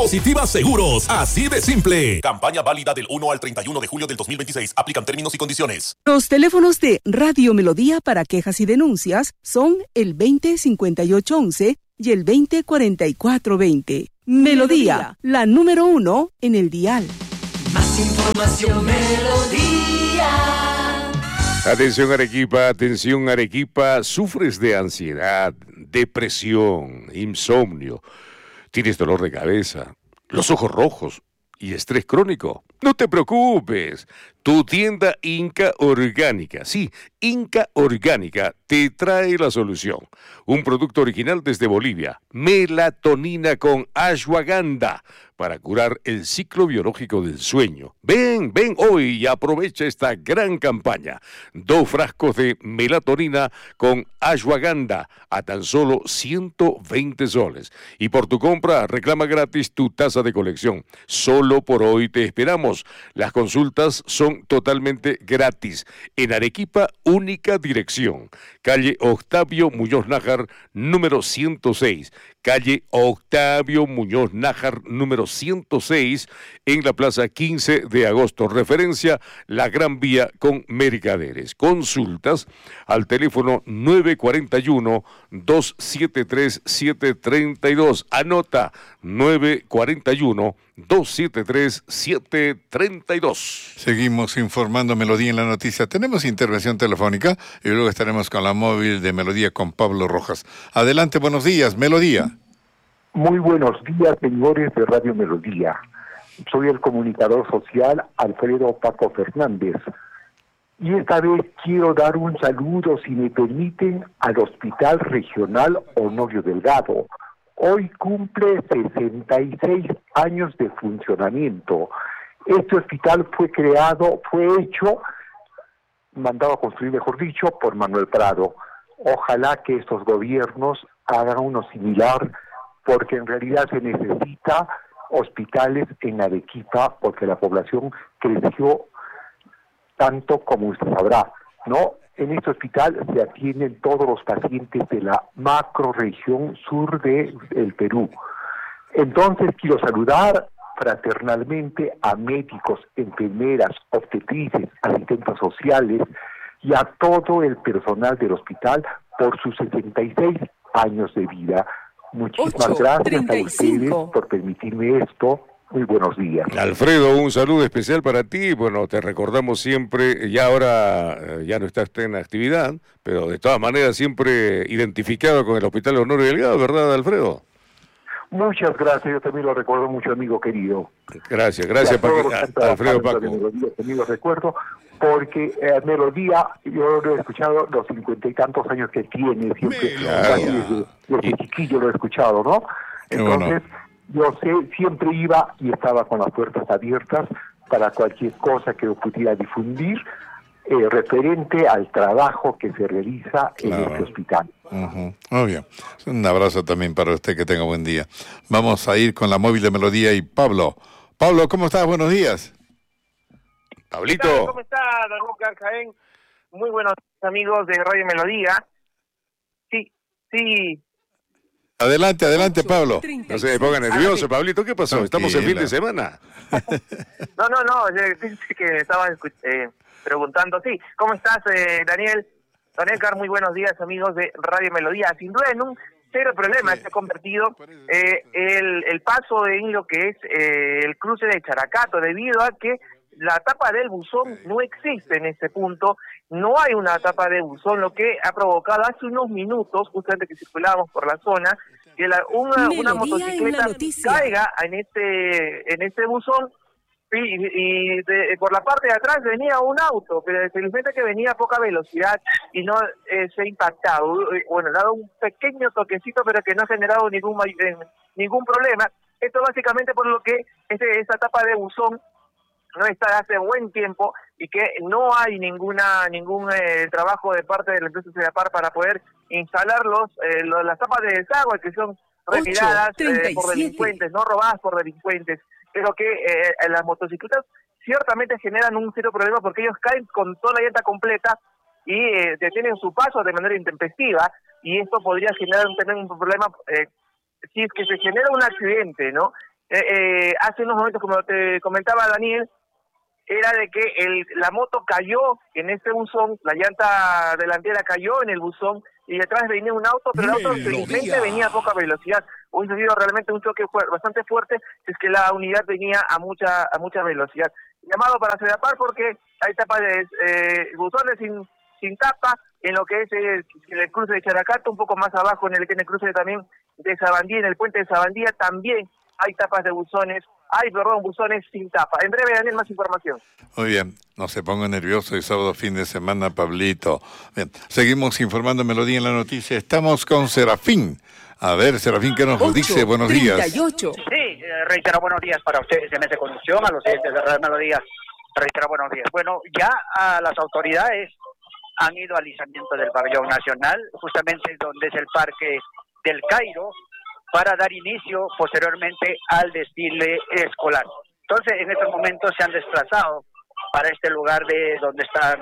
Positiva Seguros, así de simple. Campaña válida del 1 al 31 de julio del 2026. Aplican términos y condiciones. Los teléfonos de Radio Melodía para quejas y denuncias son el 205811 y el 204420. Melodía, la número 1 en el dial. Más información, Melodía. Atención Arequipa, ¿sufres de ansiedad, depresión, insomnio? ¿Tienes dolor de cabeza, los ojos rojos y estrés crónico? No te preocupes, tu tienda Inca Orgánica, sí, Inca Orgánica, te trae la solución. Un producto original desde Bolivia, melatonina con ashwagandha, para curar el ciclo biológico del sueño. Ven hoy y aprovecha esta gran campaña. 2 frascos de melatonina con ashwagandha a tan solo 120 soles. Y por tu compra, reclama gratis tu taza de colección. Solo por hoy te esperamos. Las consultas son totalmente gratis. En Arequipa, única dirección. Calle Octavio Muñoz Nájar, número 106. Calle Octavio Muñoz Nájar, número 106, en la Plaza 15 de Agosto. Referencia, la Gran Vía con Mercaderes. Consultas al teléfono 941-273-732. Anota, 941-273-732. Seguimos informando Melodía en la noticia. Tenemos intervención telefónica y luego estaremos con la móvil de Melodía con Pablo Rojas. Adelante, buenos días, Melodía. Muy buenos días, señores de Radio Melodía. Soy el comunicador social Alfredo Paco Fernández. Y esta vez quiero dar un saludo, si me permiten, al Hospital Regional Honorio Delgado. Hoy cumple 66 años de funcionamiento. Este hospital mandado a construir, mejor dicho, por Manuel Prado. Ojalá que estos gobiernos hagan uno similar, porque en realidad se necesita hospitales en Arequipa, porque la población creció tanto como usted sabrá, ¿no? En este hospital se atienden todos los pacientes de la macrorregión sur del Perú. Entonces quiero saludar fraternalmente a médicos, enfermeras, obstetrices, asistentes sociales y a todo el personal del hospital por sus 66 años de vida. Muchísimas gracias a ustedes por permitirme esto. Muy buenos días. Alfredo, un saludo especial para ti. Bueno, te recordamos siempre, ya ahora ya no estás en actividad, pero de todas maneras siempre identificado con el Hospital Honorio Delgado, ¿verdad, Alfredo? Muchas gracias, yo también lo recuerdo mucho, amigo querido. Gracias, Alfredo Paco. Melodía, también lo recuerdo, porque Melodía, yo lo he escuchado los 50 y tantos años que tiene, siempre, desde chiquillo lo he escuchado, ¿no? Entonces, yo siempre iba y estaba con las puertas abiertas para cualquier cosa que yo pudiera difundir, referente al trabajo que se realiza en este hospital. Obvio. Un abrazo también para usted, que tenga buen día. Vamos a ir con la móvil de Melodía y Pablo. Pablo, ¿cómo estás? Buenos días. Pablito. ¿Cómo está, don Lucas Jaén? Muy buenos amigos de Radio Melodía. Sí. Adelante, Pablo. No se me ponga nervioso, Pablito. ¿Qué pasó? Estamos en fin de semana. No, pensé que estaban preguntando. Sí, ¿cómo estás, Daniel? Don Edgar, muy buenos días, amigos de Radio Melodía. Sin duda, en un cero problema se ha convertido el paso en lo que es el cruce de Characato, debido a que la tapa del buzón no existe en este punto. No hay una tapa de buzón, lo que ha provocado hace unos minutos, justamente que circulábamos por la zona, que una motocicleta caiga en este buzón. Y por la parte de atrás venía un auto, pero felizmente que venía a poca velocidad y no se ha impactado. Bueno, ha dado un pequeño toquecito, pero que no ha generado ningún problema. Esto básicamente por lo que esa tapa de buzón no está hace buen tiempo y que no hay ningún trabajo de parte de la empresa Sedapar para poder instalar las tapas de desagüe que son retiradas por delincuentes, no robadas por delincuentes, pero que las motocicletas ciertamente generan un cero problema porque ellos caen con toda la llanta completa y detienen su paso de manera intempestiva, y esto podría generar también un problema si es que se genera un accidente, ¿no? hace unos momentos, como te comentaba Daniel, era de que la moto cayó en este buzón, la llanta delantera cayó en el buzón y detrás venía un auto, pero el auto felizmente venía a poca velocidad. Hubiese sido realmente un choque bastante fuerte, es que la unidad venía a mucha velocidad. Llamado para Sedapar porque hay tapas de buzones sin tapa en lo que es el cruce de Characato, un poco más abajo en el cruce también de Sabandía, en el puente de Sabandía también hay tapas de buzones. Buzones sin tapa. En breve, Daniel, más información. Muy bien, no se ponga nervioso, el sábado fin de semana, Pablito. Bien, seguimos informando Melodía en la noticia. Estamos con Serafín. A ver, Serafín, ¿qué nos dice? Buenos días. 38. Sí, reitero buenos días para ustedes en esta conducción, a los oyentes de Radio Melodía. Reitero buenos días. Bueno, ya las autoridades han ido al izamiento del pabellón nacional, justamente donde es el Parque del Cairo, para dar inicio posteriormente al desfile escolar. Entonces, en estos momentos se han desplazado para este lugar de donde están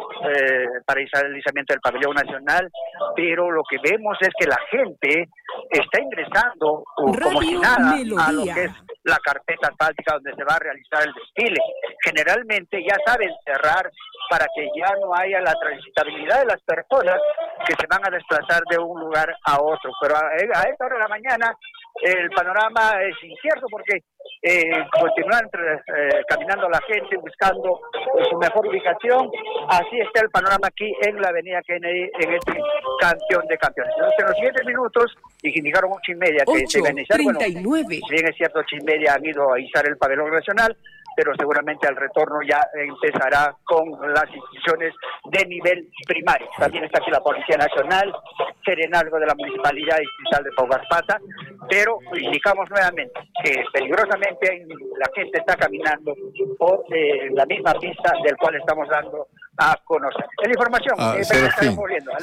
para el izamiento del pabellón nacional, pero lo que vemos es que la gente está ingresando como si nada a lo que es la carpeta asfáltica donde se va a realizar el desfile. Generalmente ya saben cerrar para que ya no haya la transitabilidad de las personas que se van a desplazar de un lugar a otro. Pero a esta hora de la mañana el panorama es incierto porque continúan caminando la gente buscando su mejor ubicación. Así está el panorama aquí en la avenida Kennedy, en este campeón de campeones. Entonces, en los siguientes minutos, y indicaron 8:30 que se iba a iniciar, 39. Bueno, si bien es cierto, 8:30 han ido a izar el pabellón nacional, pero seguramente al retorno ya empezará con las instituciones de nivel primario. También está aquí la Policía Nacional, Serenazgo de la Municipalidad Distrital de Paucarpata, pero indicamos nuevamente que peligrosamente la gente está caminando por la misma pista del cual estamos dando a conocer. Es la información. Serafín,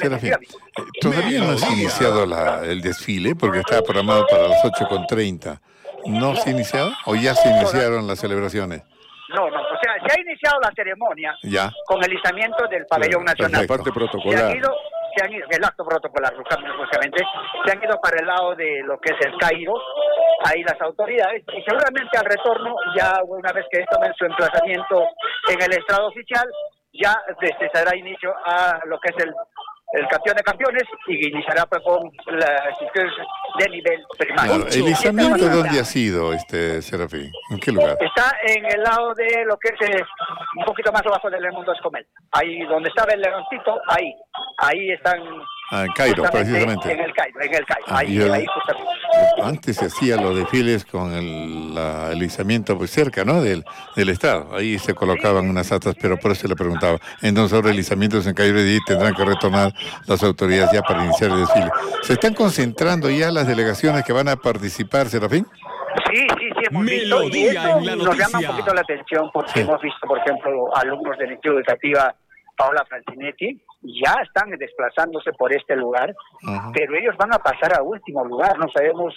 todavía no has iniciado el desfile porque está programado para las 8:30. ¿No se ha iniciado o ya se iniciaron las celebraciones? No, o sea, se ha iniciado la ceremonia con el izamiento del pabellón nacional. La parte protocolar. Se han ido, el acto protocolar, básicamente, se han ido para el lado de lo que es el Cairo, ahí las autoridades, y seguramente al retorno, ya una vez que tomen su emplazamiento en el estrado oficial, ya se dará inicio a lo que es el campeón de campeones y iniciará pues con las instituciones de nivel primario. Claro, ¿el izamiento dónde ha sido, Serafín? ¿En qué lugar? Está en el lado de lo que es un poquito más abajo del Mundo Escomel. Ahí donde estaba el leoncito, ahí están. En Cairo, precisamente. En el Cairo. Ahí justamente. Antes se hacía los desfiles con el izamiento pues cerca, ¿no? Del Estado. Ahí se colocaban unas atas, pero por eso le preguntaba. Entonces ahora el izamiento es en Cairo y tendrán que retornar las autoridades ya para iniciar el desfile. ¿Se están concentrando ya las delegaciones que van a participar, Serafín? Sí, hemos visto, y eso nos llama un poquito la atención porque hemos visto, por ejemplo, alumnos de la Instituto Educativa Paola Francinetti, ya están desplazándose por este lugar, pero ellos van a pasar a último lugar. No sabemos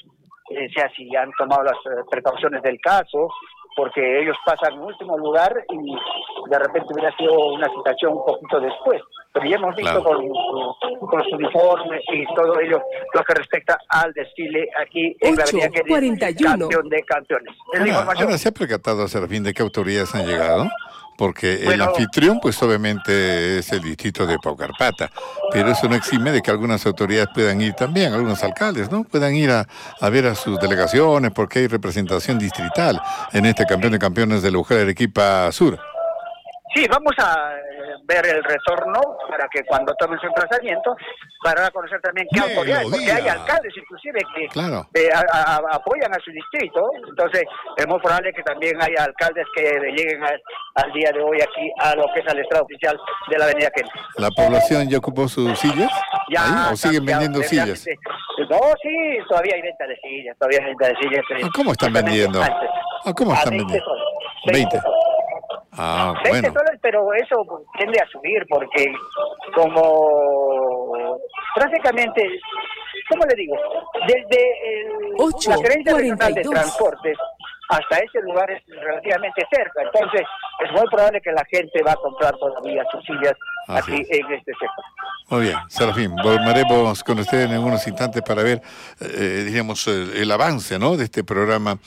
si han tomado las precauciones del caso, porque ellos pasan en último lugar y de repente hubiera sido una situación un poquito después. Pero ya hemos visto con los uniformes y todo ello lo que respecta al desfile aquí en la avenida Kennedy, campeón de campeones. Ahora se ha percatado, Serafín, de qué autoridades han llegado. Porque el anfitrión, pues obviamente es el distrito de Paucarpata, pero eso no exime de que algunas autoridades puedan ir también, algunos alcaldes, ¿no? Puedan ir a ver a sus delegaciones, porque hay representación distrital en este campeón de campeones de la UJEL Arequipa Sur. Sí, vamos a ver el retorno para que cuando tomen su emplazamiento, para conocer también qué autoridades, porque hay alcaldes inclusive que apoyan a su distrito. Entonces es muy probable que también haya alcaldes que lleguen al día de hoy aquí a lo que es el estrado oficial de la avenida Kennedy. ¿La población ya ocupó sus sillas? ¿O siguen vendiendo sillas? No, sí, todavía hay venta de sillas, ¿Cómo están vendiendo? ¿Cómo están vendiendo? 20. $20, pero eso tiende a subir porque como prácticamente, ¿cómo le digo? Desde la Gerencia Regional de Transportes hasta ese lugar es relativamente cerca, entonces es muy probable que la gente va a comprar todavía sus sillas aquí en este sector. Muy bien, Serafín, volveremos con usted en unos instantes para ver, digamos, el avance, ¿no?, de este programa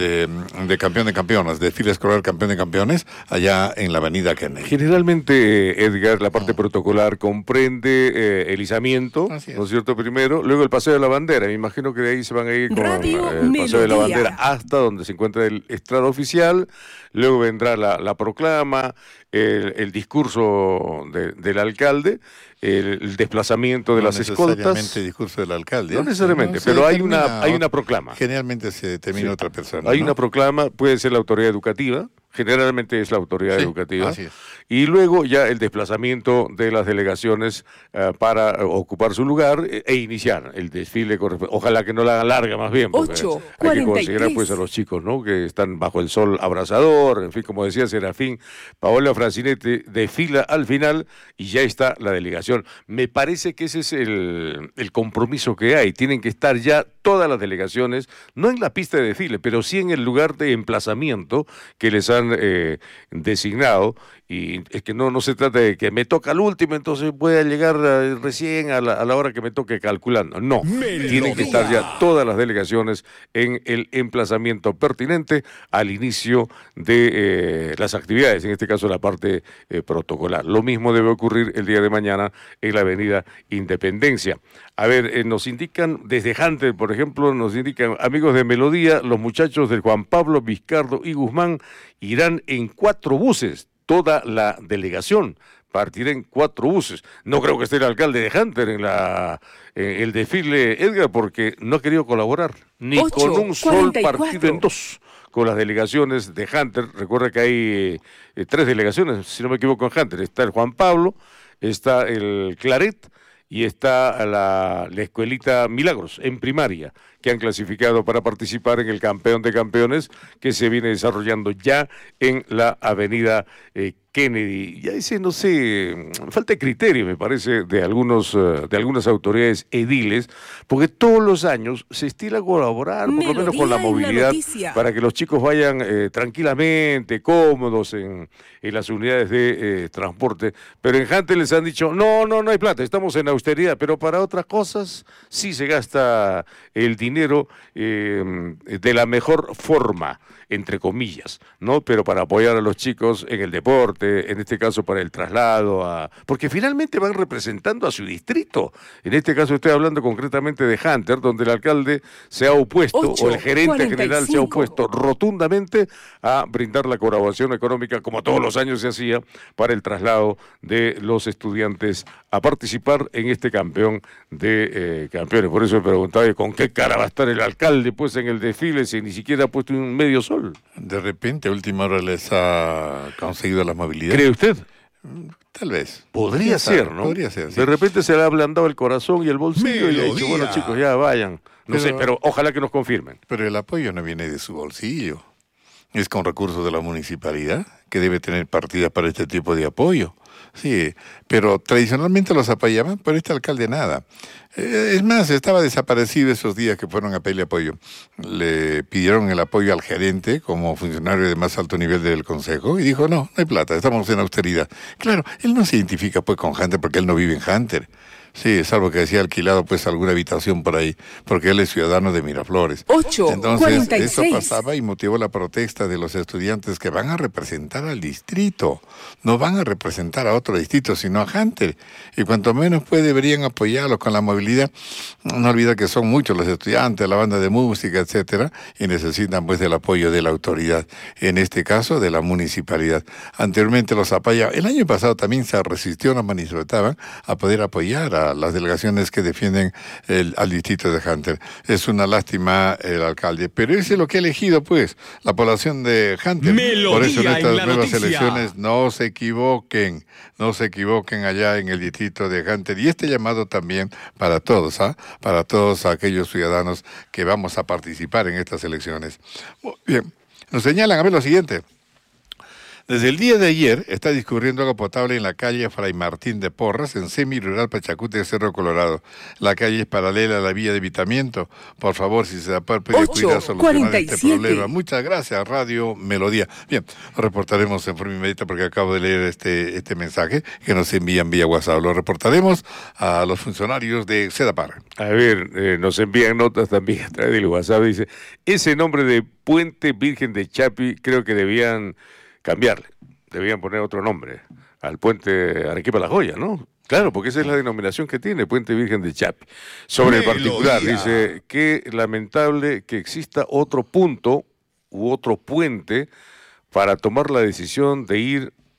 de Campeón de Campeones, desfile escolar Campeón de Campeones, allá en la avenida Kennedy. Generalmente, Edgar, la parte protocolar comprende el izamiento, ¿no es cierto?, primero, luego el paseo de la bandera. Me imagino que de ahí se van a ir con el paseo de la bandera hasta donde se encuentra el estrado oficial, luego vendrá la proclama, el discurso del alcalde, el desplazamiento de las escoltas. No necesariamente el discurso del alcalde. No necesariamente, pero hay una proclama. Generalmente se determina otra persona. Hay una proclama, puede ser la autoridad educativa, generalmente es la autoridad educativa, así es. Y luego ya el desplazamiento de las delegaciones para ocupar su lugar e iniciar el desfile. Ojalá que no la hagan larga, más bien, porque hay que considerar pues a los chicos, ¿no?, que están bajo el sol abrasador, en fin, como decía Serafín. Paola Francinetti desfila al final y ya está la delegación. Me parece que ese es el compromiso que hay. Tienen que estar ya todas las delegaciones, no en la pista de desfile, pero sí en el lugar de emplazamiento que les han designado. Y es que no se trata de que me toca al último, entonces voy a llegar recién a la hora que me toque calculando. No, tienen que estar ya todas las delegaciones en el emplazamiento pertinente al inicio de las actividades, en este caso la parte protocolar. Lo mismo debe ocurrir el día de mañana en la avenida Independencia. A ver, nos indican desde Hunter, por ejemplo, nos indican amigos de Melodía, los muchachos del Juan Pablo, Vizcardo y Guzmán irán en 4 buses. Toda la delegación partirá en 4 buses. No creo que esté el alcalde de Hunter en el desfile, Edgar, porque no ha querido colaborar, ni con un solo partido en 2 con las delegaciones de Hunter. Recuerda que hay 3 delegaciones, si no me equivoco, en Hunter. Está el Juan Pablo, está el Claret y está la escuelita Milagros, en primaria, que han clasificado para participar en el Campeón de Campeones que se viene desarrollando ya en la avenida Kennedy. Ya ese, no sé, falta de criterio, me parece, de algunas autoridades ediles, porque todos los años se estila colaborar, por lo menos con la movilidad, para que los chicos vayan tranquilamente, cómodos en las unidades de transporte. Pero en Hunter les han dicho, no hay plata, estamos en austeridad, pero para otras cosas sí se gasta el dinero de la mejor forma, entre comillas, ¿no? Pero para apoyar a los chicos en el deporte, en este caso para el traslado, porque finalmente van representando a su distrito. En este caso estoy hablando concretamente de Hunter, donde el alcalde se ha opuesto, o el gerente general se ha opuesto rotundamente a brindar la colaboración económica, como todos los años se hacía, para el traslado de los estudiantes a participar en este campeón de campeones. Por eso me preguntaba, ¿con qué cara va a estar el alcalde pues en el desfile si ni siquiera ha puesto un medio sol? De repente, a última hora les ha conseguido la movilidad. ¿Cree usted? Tal vez. Podría ser, ¿no? Podría ser, sí. De repente se le ha ablandado el corazón y el bolsillo y le ha dicho, bueno chicos, ya vayan. No sé, pero ojalá que nos confirmen. Pero el apoyo no viene de su bolsillo. Es con recursos de la municipalidad, que debe tener partidas para este tipo de apoyo. Sí, pero tradicionalmente los apoyaban, pero este alcalde nada. Es más, estaba desaparecido esos días que fueron a pedirle apoyo. Le pidieron el apoyo al gerente como funcionario de más alto nivel del consejo y dijo, no hay plata, estamos en austeridad. Claro, él no se identifica pues con Hunter porque él no vive en Hunter. Sí, salvo que decía alquilado pues alguna habitación por ahí, porque él es ciudadano de Miraflores. 8, Entonces, 46. esto pasaba y motivó la protesta de los estudiantes que van a representar al distrito. No van a representar a otro distrito, sino a Hunter. Y cuanto menos pues deberían apoyarlos con la movilidad. No olvida que son muchos los estudiantes, la banda de música, etcétera, y necesitan pues del apoyo de la autoridad, en este caso de la municipalidad. Anteriormente los apoyaba. El año pasado también se resistió, no manifestaban a poder apoyar a las delegaciones que defienden al distrito de Hunter. Es una lástima el alcalde, pero ese es lo que ha elegido pues la población de Hunter. Por eso en estas nuevas elecciones no se equivoquen allá en el distrito de Hunter. Y este llamado también para todos, para todos aquellos ciudadanos que vamos a participar en estas elecciones. Muy bien, nos señalan a ver lo siguiente. Desde el día de ayer está discurriendo agua potable en la calle Fray Martín de Porras, en semi-rural Pachacute, Cerro Colorado. La calle es paralela a la vía de evitamiento. Por favor, si se da puede cuidar solucionar este problema. Muchas gracias, Radio Melodía. Bien, reportaremos en forma inmediata porque acabo de leer este mensaje que nos envían vía WhatsApp. Lo reportaremos a los funcionarios de Sedapar. A ver, nos envían notas también a través del WhatsApp. Dice, ese nombre de Puente Virgen de Chapi creo que debían cambiarle. Debían poner otro nombre al puente Arequipa-La Joya, ¿no? Claro, porque esa es la denominación que tiene, Puente Virgen de Chapi. Sobre el particular, dice, qué lamentable que exista otro punto u otro puente para tomar la decisión de ir